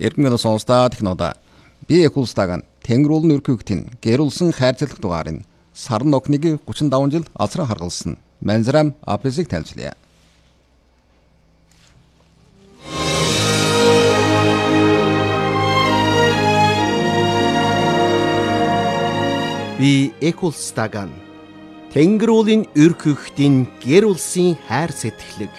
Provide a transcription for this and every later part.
Эргэн сонсдоо технодо би Экулстаган Тэнгэр уулын өрхөөгтийн гэрүүлсэн хайрцагт дугаарын сарн окныг 35 жил алсран харгалсан Манзрам апресиг танилцлаа. Би Экулстаган Тэнгэр уулын өрхөөгтийн гэрүүлсэн хайр сэтгэлэг.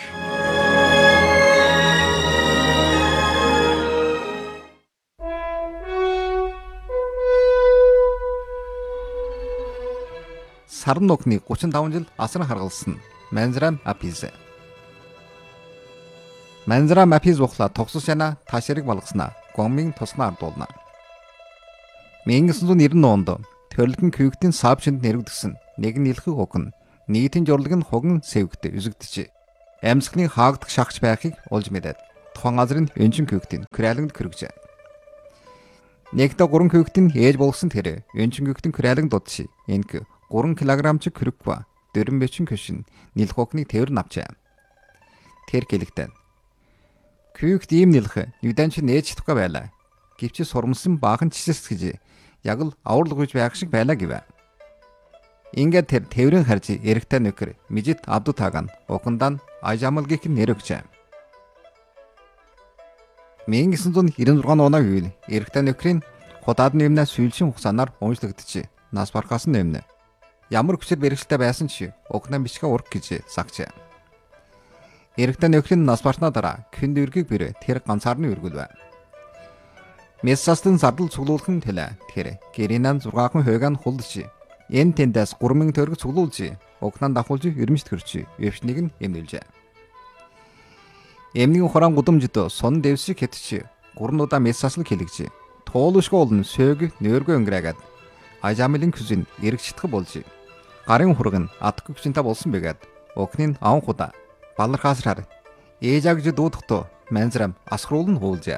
Сарн окны 35 жил асран харгалсан Манзрам апиз. Манзрам апиз ухла тогсос яна таашрыг балгаснаа гомын туснаа ардуулна. 1990 онд төрлөгийн küвгтийн сабшинд нэрвэгдсэн нэгэн нэлхэг хогн нийтийн журлаг нь хогн сэвгт үзэгдэж амьсгалын хаагдах шахаж байхыг олж мэдээд тухайн газрын өнчин küвгтийн күрэлэнд кэрэгжээ. Нэгдэ 3 küвгтийн ээж болгосон тэр өнчин küвгтийн күрэлэнд дудши энк 3 кг күрэгва дөрөн бэчин көшин нэлх хогныг тээвэр навчаа. Тэр гэлэгтэн küвгт ийм нэлх нүдэн чи нээж чадахгүй байлаа. Гэвч сурмсан баахан чичэс гэж яг л аврал гүйж байх шиг байлаа гэвэ. Ингээд тэр тээврийн харж эрэгтэй нөхөр Мижит Абдутаган окондан Ажамалгийг нэрвэгчээ. 1996 оны үеэр эрэгтэй нөхрийн худаад нэмнээс сүүлшин хугацаанаар уншлагдчих. Нас бархаас нэмнэ. Ямар хүчээр бэрхшээлтэй байсан ч окнаа бичгээ урах гэж загчаа. Эрэгтэй нөхрийн нас барснаа дараа күнд үргийг бэрэ тэр ганцаарны үргэлвэ. Мессастын зардал цуглуулахын төлөө тэр гэринан 6хан хойган хулдж энэ тэндээс 3000 төгрөг цуглуулж окнанд давхуулж өрмөжт хөрч өвчнийг нь эмнүүлжээ. Эмнийн хорон гудамжид сон дэвсэг хэтч 3 удаа мессаслаг хэлэгж туулшгүй олон сөг нөөргөө өнгөрөөгээд Ажамлын күзэн эргчдэх болж гарын хураг нь атгүй хүчинтэй болсон байгаад окнын аван худа балархаасраар ээжагж дуудахтаа Манзрам асхруулн хуулжээ.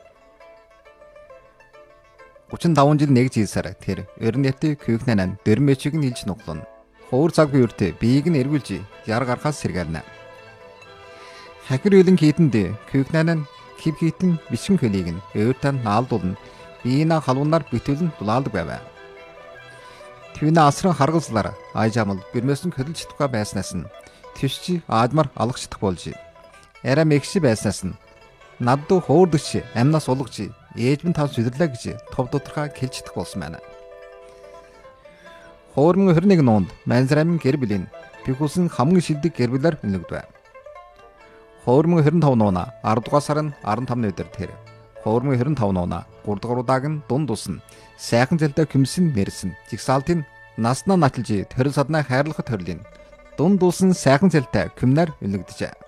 35 жил нэг жилсаар тэр өрнөтөй küвгнэн дөрмөчиг нь илж нуглан хуур цаг үертэй биеийг нь эргүүлж яр гарахаас сэргээлнэ. Хакер үлэн хийтэнд küвгнэн хив хийтэн бичин хөлийг нь өөртөө наалдуулна биеийн халуунаар битүүлэн дулаалдаг байваа. Түүнээ асран харгалзлаар Ажамал бэрмэсэн хөдөлж чадахгүй байснаас нь твшчи аадмар алгах чадах болж арай мэгши байснаас нь наддуу хуурдагч амнаас улгаж ээж минь тав зүдэрлээ гэж тов доторхой хэлж чадах болсон байна. Хуурмын 21 онд Манзрамын гэр бүлийн Пикулсын хамгийн шилдэг гэр бүлээр үнэлэгдэв. Хуурмын 25 оноо 10 дугаар сарын 15-ны өдөр тэр Хуурмын 25 оноо 3 дугаар удааг нь дунд усна сайхан зэлтэй күмсэн нэрсэн жигсаалтын наснаа наталж төрөл саднаа хайрлах төрлийн дунд усан сайхан зэлтэй күмнэр үнэлэгдэжээ.